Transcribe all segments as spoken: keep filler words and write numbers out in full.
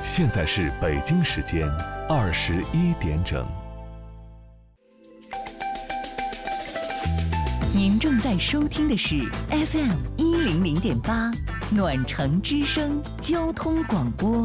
现在是北京时间二十一点整。 您正在收听的是 F M 一零零点八暖城之声交通广播。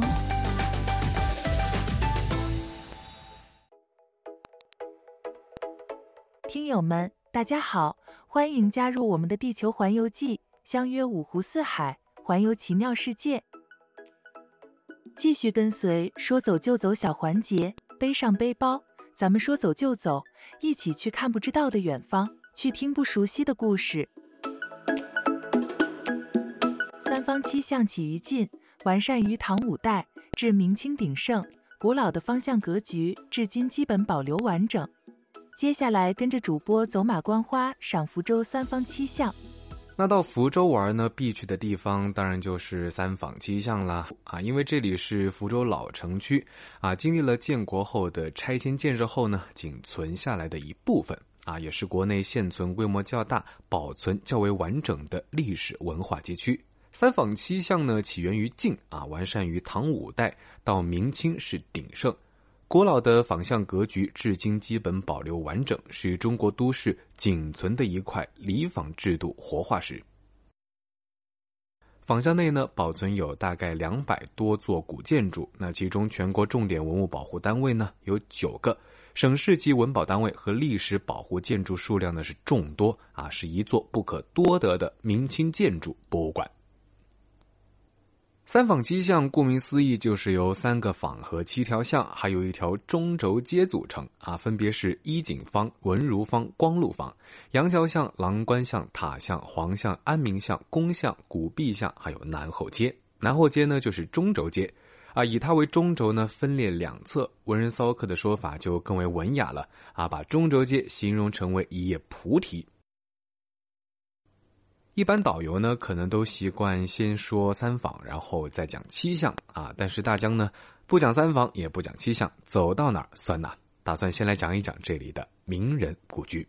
听友们，大家好，欢迎加入我们的地球环游记，相约五湖四海，环游奇妙世界。继续跟随说走就走小环节，背上背包，咱们说走就走，一起去看不知道的远方，去听不熟悉的故事。三坊七巷起于晋，完善于唐五代，至明清鼎盛，古老的方向格局至今基本保留完整。接下来跟着主播走马观花，赏福州三坊七巷。 那到福州玩呢，必去的地方当然就是三坊七巷啦啊，因为这里是福州老城区啊，经历了建国后的拆迁建设后呢，仅存下来的一部分啊，也是国内现存规模较大、保存较为完整的历史文化街区。三坊七巷呢，起源于晋啊，完善于唐五代，到明清是鼎盛。古老的坊巷格局至今基本保留完整，是中国都市仅存的一块里坊制度活化石。坊巷内呢，保存有大概两百多座古建筑，那其中全国重点文物保护单位呢有九个，省市级文保单位和历史保护建筑数量呢是众多啊，是一座不可多得的明清建筑博物馆。三坊七巷顾名思义就是由三个坊和七条巷还有一条中轴街组成啊，分别是衣锦坊、文如坊、光禄坊、杨桥巷、郎官巷、塔巷、黄巷、安民巷、宫巷、古壁巷，还有南后街。南后街呢就是中轴街啊，以它为中轴呢分列两侧，文人骚客的说法就更为文雅了啊，把中轴街形容成为一叶菩提。一般导游呢，可能都习惯先说三坊，然后再讲七巷啊。但是大江呢，不讲三坊，也不讲七巷，走到哪儿算哪。打算先来讲一讲这里的名人故居。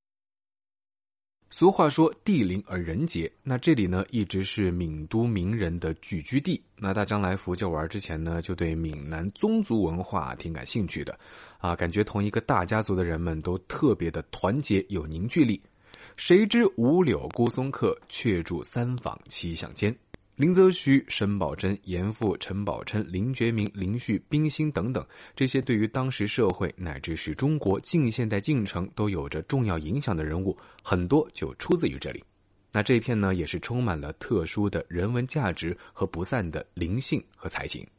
俗话说地灵而人杰，那这里呢，一直是闽都名人的聚居地。那大江来福州玩之前呢，就对闽南宗族文化挺感兴趣的啊，感觉同一个大家族的人们都特别的团结有凝聚力。谁知五柳姑松客，却住三坊七巷间。林则徐、申宝桢、严复、陈宝琛、林觉民、林旭、冰心等等，这些对于当时社会乃至是中国近现代进程都有着重要影响的人物，很多就出自于这里。那这片呢，也是充满了特殊的人文价值和不散的灵性和才情。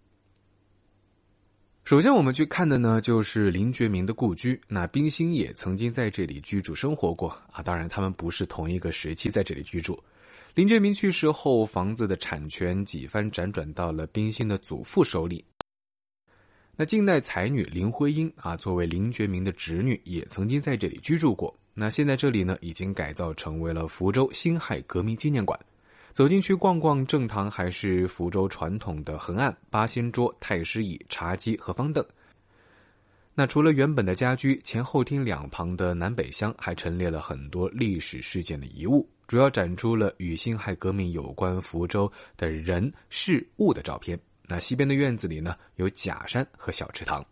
首先我们去看的呢，就是林觉民的故居。那冰心也曾经在这里居住生活过啊，当然他们不是同一个时期在这里居住。林觉民去世后，房子的产权几番辗转到了冰心的祖父手里。那近代才女林徽因啊，作为林觉民的侄女，也曾经在这里居住过。那现在这里呢，已经改造成为了福州辛亥革命纪念馆。走进去逛逛，正堂还是福州传统的横案、八仙桌、太师椅、茶几和方凳。那除了原本的家居，前后厅两旁的南北厢还陈列了很多历史事件的遗物，主要展出了与辛亥革命有关福州的人事物的照片。那西边的院子里呢，有假山和小池塘。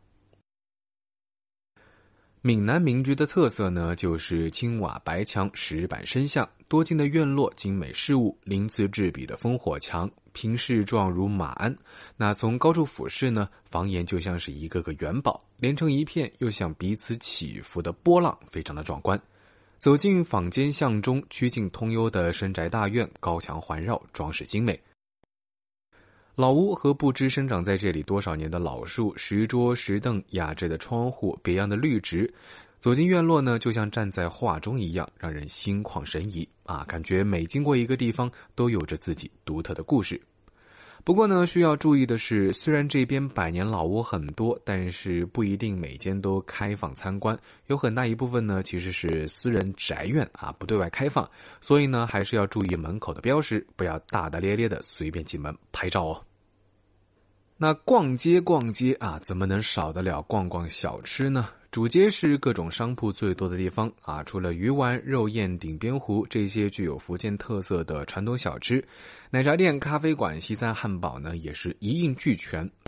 闽南民居的特色呢，就是青瓦白墙、石板深巷，多金的院落、精美饰物、鳞次栉比的烽火墙，平视状如马鞍。那从高处俯视呢，房檐就像是一个个元宝，连成一片，又像彼此起伏的波浪，非常的壮观。走进坊间巷中，曲径通幽的深宅大院，高墙环绕，装饰精美。老屋和不知生长在这里多少年的老树，石桌石凳，雅致的窗户，别样的绿植。走进院落呢，就像站在画中一样，让人心旷神怡啊！感觉每经过一个地方，都有着自己独特的故事。不过呢，需要注意的是，虽然这边百年老屋很多，但是不一定每间都开放参观，有很大一部分呢其实是私人宅院啊，不对外开放，所以呢还是要注意门口的标识，不要大大咧咧的随便进门拍照哦。那逛街逛街啊，怎么能少得了逛逛小吃呢？主街是各种商铺最多的地方啊，除了鱼丸、肉燕、顶边糊这些具有福建特色的传统小吃，奶茶店、咖啡馆、西餐汉堡呢也是一应俱全。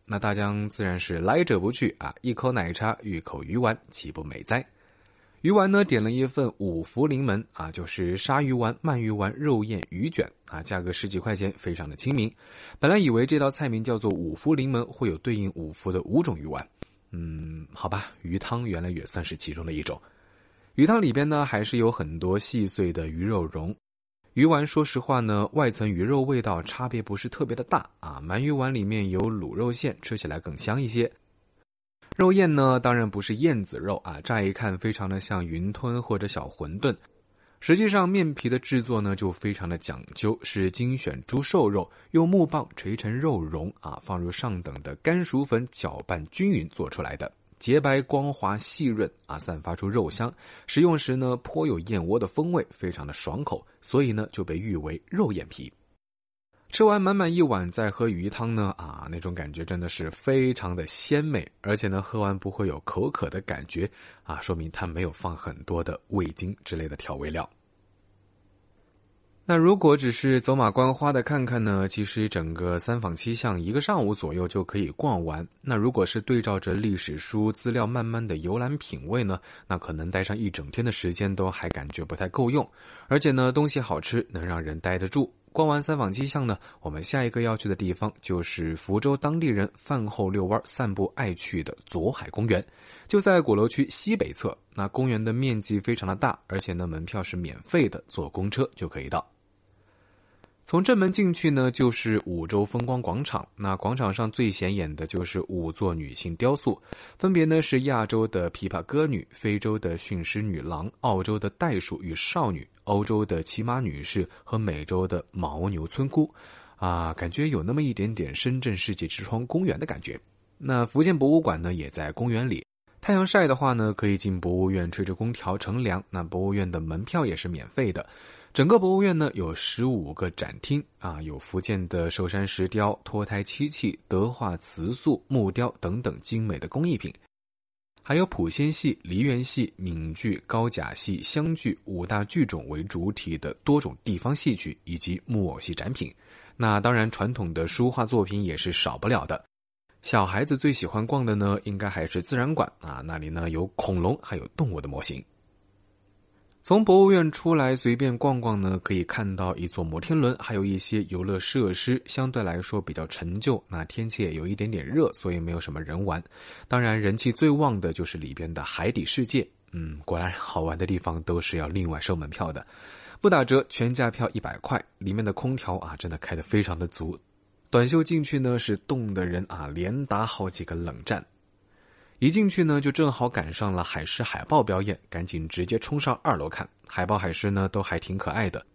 那大江自然是来者不拒啊，一口奶茶，一口鱼丸，岂不美哉？鱼丸呢点了一份五福临门啊，就是鲨鱼丸、鳗鱼丸、肉燕、鱼卷啊，价格十几块钱，非常的亲民。本来以为这道菜名叫做五福临门，会有对应五福的五种鱼丸，嗯，好吧，鱼汤原来也算是其中的一种。鱼汤里边呢还是有很多细碎的鱼肉蓉。鱼丸说实话呢，外层鱼肉味道差别不是特别的大啊，鳗鱼丸里面有卤肉馅，吃起来更香一些。肉燕呢，当然不是燕子肉啊，乍一看非常的像云吞或者小馄饨。实际上面皮的制作呢就非常的讲究，是精选猪瘦肉，用木棒锤成肉蓉啊，放入上等的干薯粉搅拌均匀做出来的，洁白光滑细润啊，散发出肉香。食用时呢颇有燕窝的风味，非常的爽口，所以呢就被誉为肉燕皮。吃完满满一碗再喝鱼汤呢啊，那种感觉真的是非常的鲜美，而且呢喝完不会有口渴的感觉啊，说明它没有放很多的味精之类的调味料。那如果只是走马观花的看看呢，其实整个三坊七巷一个上午左右就可以逛完。那如果是对照着历史书资料慢慢的游览品味呢，那可能待上一整天的时间都还感觉不太够用，而且呢东西好吃，能让人待得住。逛完三坊七巷呢，我们下一个要去的地方就是福州当地人饭后遛弯散步爱去的左海公园，就在鼓楼区西北侧。那公园的面积非常的大，而且呢门票是免费的，坐公车就可以到。从正门进去呢，就是五洲风光广场。那广场上最显眼的就是五座女性雕塑，分别呢是亚洲的琵琶歌女、非洲的驯狮女郎、澳洲的袋鼠与少女、欧洲的骑马女士和美洲的牦牛村姑，啊，感觉有那么一点点深圳世纪之窗公园的感觉。那福建博物馆呢也在公园里。太阳晒的话呢，可以进博物院吹着空调乘凉，那博物院的门票也是免费的。整个博物院呢有十五个展厅啊，有福建的寿山石雕、脱胎漆器、德化瓷塑、木雕等等精美的工艺品，还有莆仙戏、梨园戏、闽剧、高甲戏、湘剧五大剧种为主体的多种地方戏曲以及木偶戏展品。那当然传统的书画作品也是少不了的。小孩子最喜欢逛的呢，应该还是自然馆啊，那里呢有恐龙还有动物的模型。从博物院出来随便逛逛呢，可以看到一座摩天轮，还有一些游乐设施，相对来说比较陈旧，那天气也有一点点热，所以没有什么人玩。当然人气最旺的就是里边的海底世界，嗯，果然好玩的地方都是要另外收门票的，不打折，全价票一百块，里面的空调啊真的开得非常的足，短袖进去呢是冻的人啊连打好几个冷战。一进去呢就正好赶上了海狮海豹表演，赶紧直接冲上二楼看。海豹海狮呢都还挺可爱的，